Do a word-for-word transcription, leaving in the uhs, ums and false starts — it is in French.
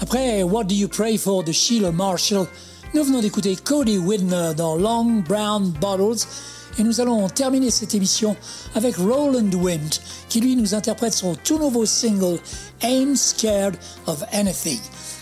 Après What Do You Pray For de Sheila Marshall, nous venons d'écouter Cody Widner dans Long Brown Bottles et nous allons terminer cette émission avec Roland Wind qui lui nous interprète son tout nouveau single Ain't Scared of Anything.